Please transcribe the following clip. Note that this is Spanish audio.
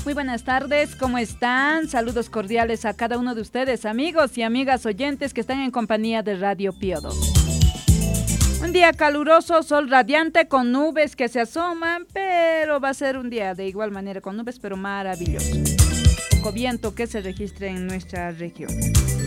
Muy buenas tardes, ¿cómo están? Saludos cordiales a cada uno de ustedes, amigos y amigas oyentes que están en compañía de Radio Pío 2. Un día caluroso, sol radiante con nubes que se asoman, pero va a ser un día de igual manera con nubes, pero maravilloso. Poco viento que se registra en nuestra región.